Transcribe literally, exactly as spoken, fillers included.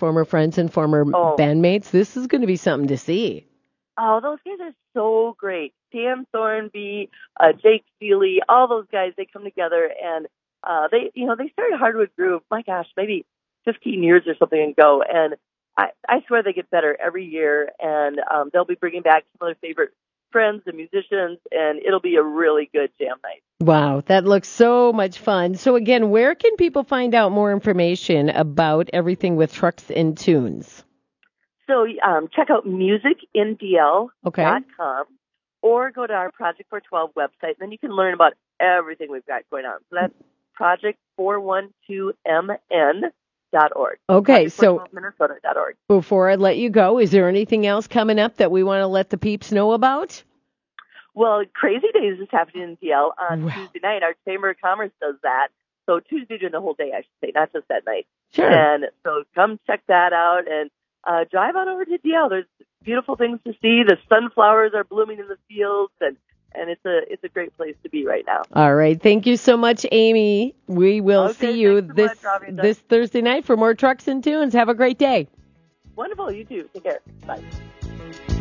former friends and former Oh. bandmates. This is going to be something to see. Oh, those guys are so great. Dan Thornby, uh, Jake Seeley, all those guys, they come together and uh, they, you know, they started Hardwood Groove, my gosh, maybe fifteen years or something ago. And I, I swear they get better every year. And um, they'll be bringing back some of their favorite friends and musicians, and it'll be a really good jam night. Wow, that looks so much fun. So again, where can people find out more information about everything with Trucks and Tunes? So um, check out music n d l dot com Okay. or go to our Project four twelve website, and then you can learn about everything we've got going on. So that's project four one two m n dot org. Okay, so Minnesota dot org. before I let you go, is there anything else coming up that we want to let the peeps know about? Well, Crazy Days is happening in D L on Wow. Tuesday night. Our Chamber of Commerce does that. So Tuesday during the whole day, I should say, not just that night. Sure. And so come check that out and uh, drive on over to D L. There's beautiful things to see. The sunflowers are blooming in the fields, and, and it's a it's a great place to be right now. All right. Thank you so much, Amy. We will Okay, see you thanks so this much, Robbie. this Thursday night for more Trucks and Tunes. Have a great day. Wonderful. You too. Take care. Bye.